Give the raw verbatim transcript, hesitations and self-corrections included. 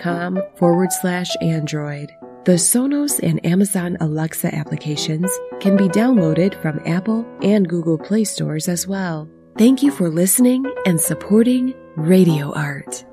com forward slash Android. The Sonos and Amazon Alexa applications can be downloaded from Apple and Google Play stores as well. Thank you for listening and supporting Radio Art.